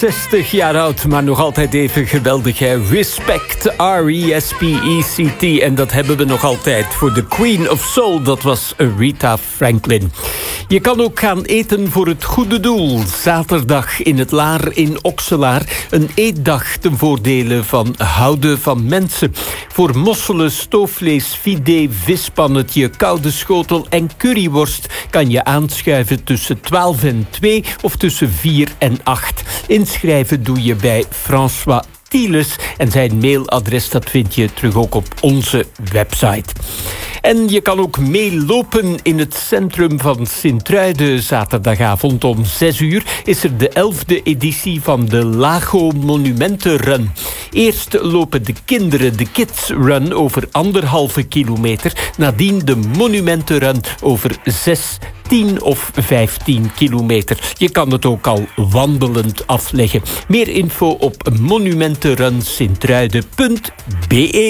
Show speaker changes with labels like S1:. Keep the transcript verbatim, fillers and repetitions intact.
S1: zestig jaar oud, maar nog altijd even geweldig, hè? Respect, R E S P E C T. En dat hebben we nog altijd voor de Queen of Soul. Dat was Aretha Franklin. Je kan ook gaan eten voor het goede doel. Zaterdag in het Laar in Okselaar. Een eetdag ten voordele van houden van mensen. Voor mosselen, stoofvlees, fidee, vispannetje, koude schotel en curryworst kan je aanschuiven tussen twaalf en twee of tussen vier en acht. Inschrijven doe je bij François Thieles en zijn mailadres dat vind je terug ook op onze website. En je kan ook meelopen in het centrum van Sint-Truiden. Zaterdagavond om zes uur is er de elfde editie van de Lago Monumentenrun. Eerst lopen de kinderen de Kids Run over anderhalve kilometer. Nadien de Monumentenrun over zes, tien of vijftien kilometer. Je kan het ook al wandelend afleggen. Meer info op monumentenrunsintruiden punt be.